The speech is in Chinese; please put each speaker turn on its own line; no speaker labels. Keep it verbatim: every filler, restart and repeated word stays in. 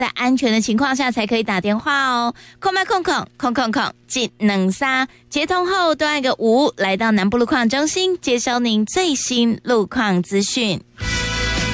在安全的情况下才可以打电话哦。空麦空空空空空进能杀，接通后都按个五，来到南部路况中心接收您最新路况资讯。